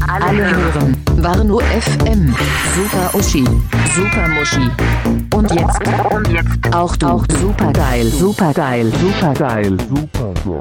Alle hören Warnow FM. Super Uschi, Super Muschi. Und jetzt auch du. Super geil, super geil, super geil, super geil.